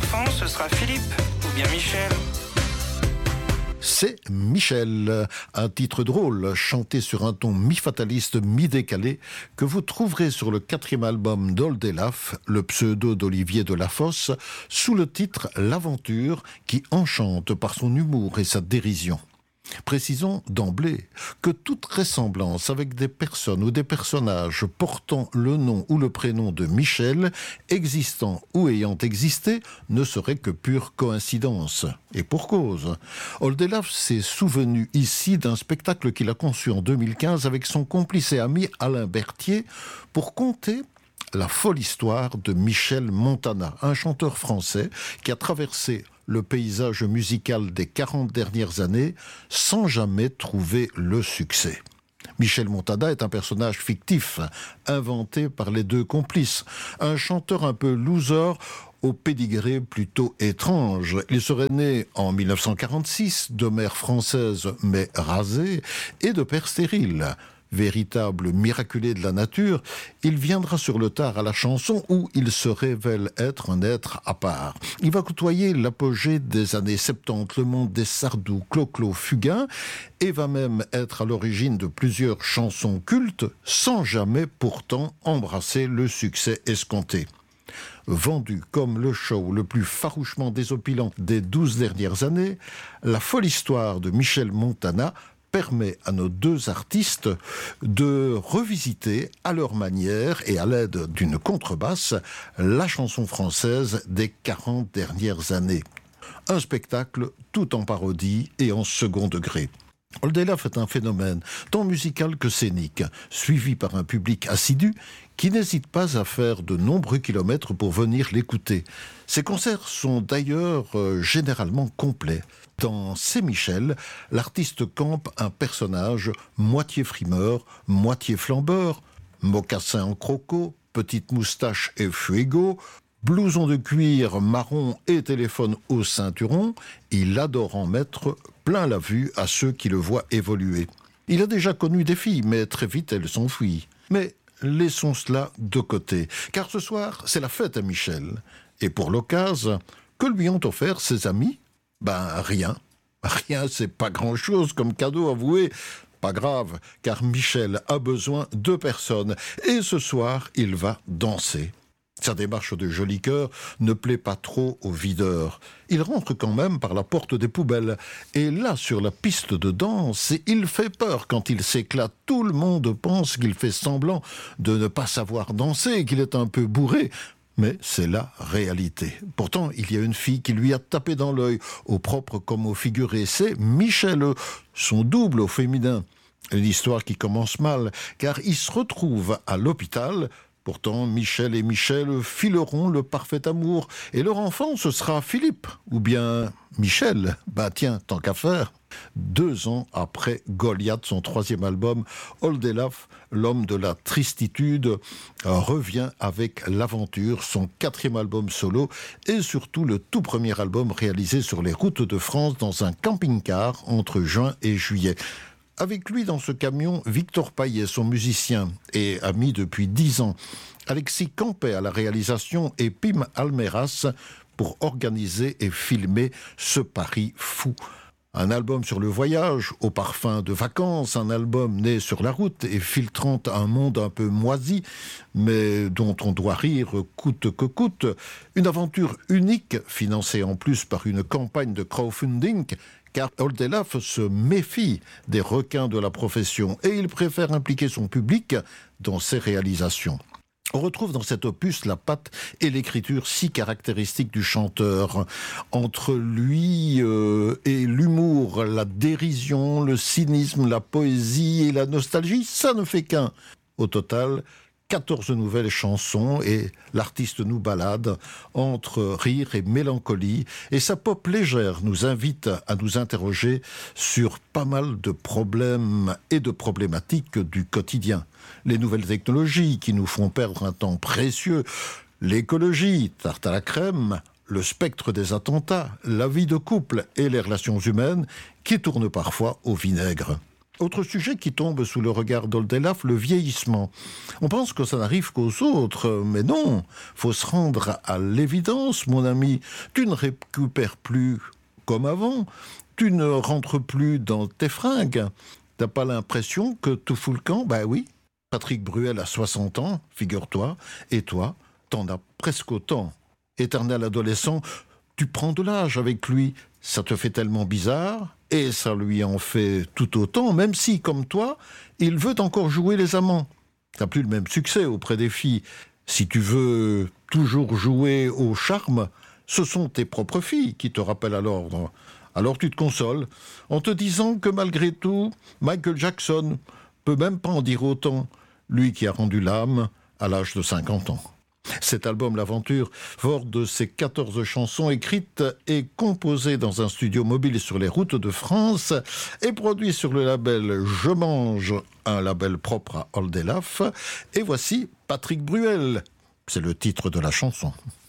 enfants, ce sera Philippe ou bien Michel. C'est Michel, un titre drôle, chanté sur un ton mi-fataliste, mi-décalé, que vous trouverez sur le 4e album d'Old Elaf, le pseudo d'Olivier Delafosse, sous le titre L'Aventure, qui enchante par son humour et sa dérision. Précisons d'emblée que toute ressemblance avec des personnes ou des personnages portant le nom ou le prénom de Michel, existant ou ayant existé, ne serait que pure coïncidence. Et pour cause. Old Elaf s'est souvenu ici d'un spectacle qu'il a conçu en 2015 avec son complice et ami Alain Berthier pour conter la folle histoire de Michel Montana, un chanteur français qui a traversé le paysage musical des 40 dernières années sans jamais trouver le succès. Michel Montana est un personnage fictif, inventé par les deux complices, un chanteur un peu loser au pédigré plutôt étrange. Il serait né en 1946 de mère française mais rasée et de père stérile. Véritable miraculé de la nature, il viendra sur le tard à la chanson où il se révèle être un être à part. Il va côtoyer l'apogée des années 70, le monde des Sardou, Clo-Clo, Fugain, et va même être à l'origine de plusieurs chansons cultes, sans jamais pourtant embrasser le succès escompté. Vendu comme le show le plus farouchement désopilant des 12 dernières années, la folle histoire de Michel Montana permet à nos deux artistes de revisiter à leur manière et à l'aide d'une contrebasse la chanson française des 40 dernières années. Un spectacle tout en parodie et en second degré. Old Elaf est un phénomène tant musical que scénique, suivi par un public assidu qui n'hésite pas à faire de nombreux kilomètres pour venir l'écouter. Ces concerts sont d'ailleurs généralement complets. Dans C'est Michel, l'artiste campe un personnage moitié frimeur, moitié flambeur, mocassin en croco, petite moustache et fuego, blouson de cuir marron et téléphone au ceinturon. Il adore en mettre plein la vue à ceux qui le voient évoluer. Il a déjà connu des filles, mais très vite elles s'enfuient. Mais laissons cela de côté, car ce soir, c'est la fête à Michel. Et pour l'occasion, que lui ont offert ses amis ? Rien. Rien, c'est pas grand-chose comme cadeau, avoué. Pas grave, car Michel a besoin de personnes. Et ce soir, il va danser. Sa démarche de joli cœur ne plaît pas trop aux videurs. Il rentre quand même par la porte des poubelles. Et là, sur la piste de danse, il fait peur quand il s'éclate. Tout le monde pense qu'il fait semblant de ne pas savoir danser, qu'il est un peu bourré. Mais c'est la réalité. Pourtant, il y a une fille qui lui a tapé dans l'œil, au propre comme au figuré. C'est Michel, son double au féminin. Une histoire qui commence mal, car il se retrouve à l'hôpital. Pourtant, Michel et Michel fileront le parfait amour. Et leur enfant, ce sera Philippe, ou bien Michel. Tiens, tant qu'à faire. 2 ans après Goliath, son 3e album, Old Elaf, l'homme de la tristitude, revient avec L'Aventure, son 4e album solo, et surtout le tout premier album réalisé sur les routes de France dans un camping-car entre juin et juillet. Avec lui dans ce camion, Victor Paillet, son musicien et ami depuis 10 ans. Alexis Campet à la réalisation et Pim Almeras pour organiser et filmer ce pari fou. Un album sur le voyage, au parfum de vacances, un album né sur la route et filtrant un monde un peu moisi, mais dont on doit rire coûte que coûte. Une aventure unique, financée en plus par une campagne de crowdfunding, car Old Elaf se méfie des requins de la profession et il préfère impliquer son public dans ses réalisations. On retrouve dans cet opus la patte et l'écriture si caractéristiques du chanteur. Entre lui et l'humour, la dérision, le cynisme, la poésie et la nostalgie, ça ne fait qu'un. Au total, 14 nouvelles chansons et l'artiste nous balade entre rire et mélancolie. Et sa pop légère nous invite à nous interroger sur pas mal de problèmes et de problématiques du quotidien. Les nouvelles technologies qui nous font perdre un temps précieux, l'écologie, tarte à la crème, le spectre des attentats, la vie de couple et les relations humaines qui tournent parfois au vinaigre. Autre sujet qui tombe sous le regard d'Oldelaf, le vieillissement. On pense que ça n'arrive qu'aux autres, mais non. Faut se rendre à l'évidence, mon ami. Tu ne récupères plus comme avant. Tu ne rentres plus dans tes fringues. T'as pas l'impression que tout fout le camp? Ben oui. Patrick Bruel a 60 ans, figure-toi. Et toi, t'en as presque autant. Éternel adolescent, tu prends de l'âge avec lui. Ça te fait tellement bizarre, et ça lui en fait tout autant, même si, comme toi, il veut encore jouer les amants. T'as plus le même succès auprès des filles. Si tu veux toujours jouer au charme, ce sont tes propres filles qui te rappellent à l'ordre. Alors tu te consoles en te disant que malgré tout, Michael Jackson peut même pas en dire autant, lui qui a rendu l'âme à l'âge de 50 ans. Cet album, L'Aventure, fort de ses 14 chansons écrites et composées dans un studio mobile sur les routes de France, est produit sur le label Je Mange, un label propre à Oldelaf. Et voici Patrick Bruel, c'est le titre de la chanson.